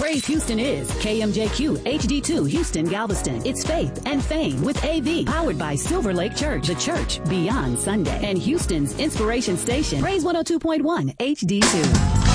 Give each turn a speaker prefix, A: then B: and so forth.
A: Praise Houston is KMJQ HD2 Houston Galveston. It's Faith and Fame with AV, powered by Silver Lake Church, the church beyond Sunday, and Houston's inspiration station, Praise 102.1 HD2.